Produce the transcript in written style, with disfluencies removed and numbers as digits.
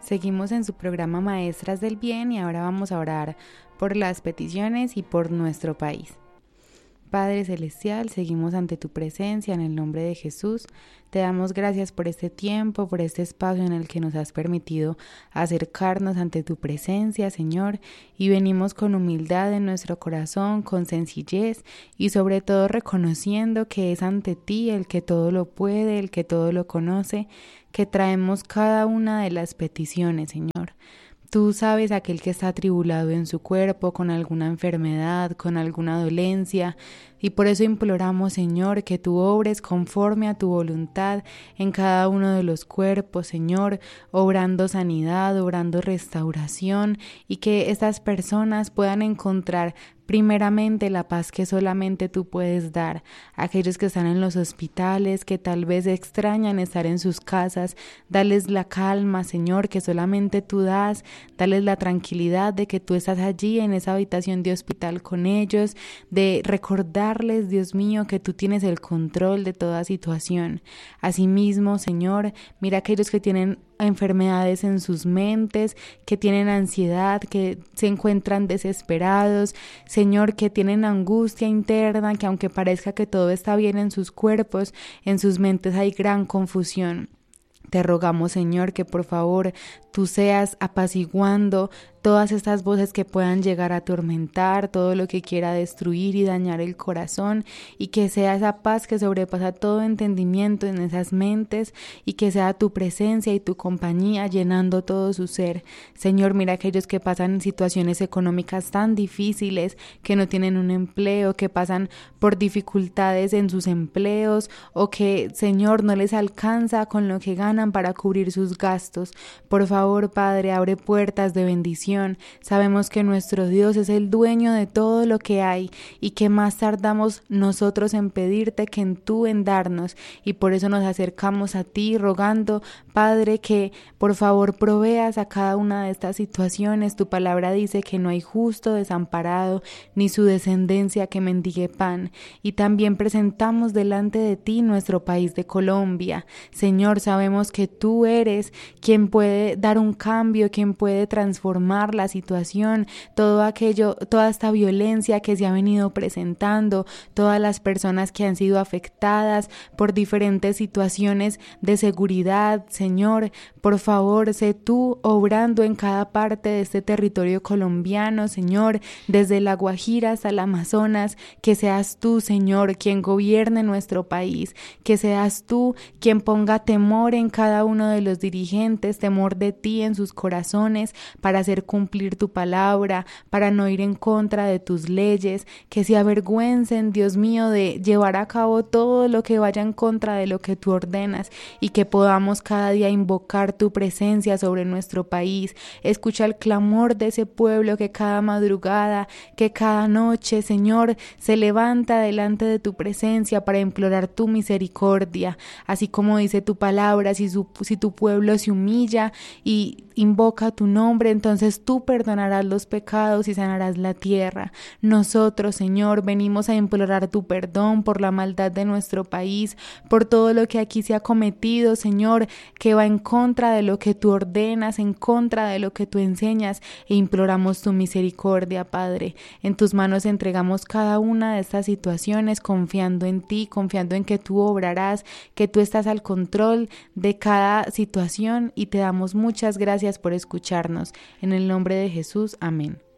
Seguimos en su programa Maestras del Bien y ahora vamos a orar por las peticiones y por nuestro país. Padre Celestial, seguimos ante tu presencia en el nombre de Jesús. Te damos gracias por este tiempo, por este espacio en el que nos has permitido acercarnos ante tu presencia, Señor, y venimos con humildad en nuestro corazón, con sencillez y sobre todo reconociendo que es ante ti el que todo lo puede, el que todo lo conoce, que traemos cada una de las peticiones, Señor. Tú sabes aquel que está atribulado en su cuerpo, con alguna enfermedad, con alguna dolencia, y por eso imploramos, Señor, que tú obres conforme a tu voluntad en cada uno de los cuerpos, Señor, obrando sanidad, obrando restauración, y que estas personas puedan encontrar primeramente la paz que solamente tú puedes dar. Aquellos que están en los hospitales, que tal vez extrañan estar en sus casas, dales la calma, Señor, que solamente tú das, dales la tranquilidad de que tú estás allí en esa habitación de hospital con ellos, de recordarles, Dios mío, que tú tienes el control de toda situación. Asimismo, Señor, mira aquellos que tienen enfermedades en sus mentes, que tienen ansiedad, que se encuentran desesperados, Señor, que tienen angustia interna, que aunque parezca que todo está bien en sus cuerpos, en sus mentes hay gran confusión. Te rogamos, Señor, que por favor tú seas apaciguando todas estas voces que puedan llegar a atormentar, todo lo que quiera destruir y dañar el corazón, y que sea esa paz que sobrepasa todo entendimiento en esas mentes, y que sea tu presencia y tu compañía llenando todo su ser. Señor, mira aquellos que pasan en situaciones económicas tan difíciles, que no tienen un empleo, que pasan por dificultades en sus empleos, o que, Señor, no les alcanza con lo que ganan para cubrir sus gastos. Por favor, Padre, abre puertas de bendición. Sabemos que nuestro Dios es el dueño de todo lo que hay y que más tardamos nosotros en pedirte que en tú en darnos, y por eso nos acercamos a ti rogando, Padre, que por favor proveas a cada una de estas situaciones. Tu palabra dice que no hay justo desamparado ni su descendencia que mendigue pan, y también presentamos delante de ti nuestro país de Colombia. Señor, sabemos que tú eres quien puede dar un cambio, quien puede transformar la situación, todo aquello, toda esta violencia que se ha venido presentando, todas las personas que han sido afectadas por diferentes situaciones de seguridad. Señor, por favor, sé tú obrando en cada parte de este territorio colombiano, Señor, desde La Guajira hasta el Amazonas, que seas tú, Señor, quien gobierne nuestro país, que seas tú quien ponga temor en cada uno de los dirigentes, temor de ti en sus corazones, para hacer cumplir tu palabra, para no ir en contra de tus leyes, que se avergüencen, Dios mío, de llevar a cabo todo lo que vaya en contra de lo que tú ordenas, y que podamos cada día invocar tu presencia sobre nuestro país. Escucha el clamor de ese pueblo que cada madrugada, que cada noche, Señor, se levanta delante de tu presencia para implorar tu misericordia, así como dice tu palabra, si tu pueblo se humilla y invoca tu nombre, entonces tú perdonarás los pecados y sanarás la tierra. Nosotros, Señor, venimos a implorar tu perdón por la maldad de nuestro país, por todo lo que aquí se ha cometido, Señor, que va en contra de lo que tú ordenas, en contra de lo que tú enseñas, e imploramos tu misericordia, Padre. En tus manos entregamos cada una de estas situaciones, confiando en ti, confiando en que tú obrarás, que tú estás al control de cada situación, y te damos muchas gracias por escucharnos. En el nombre de Jesús, amén.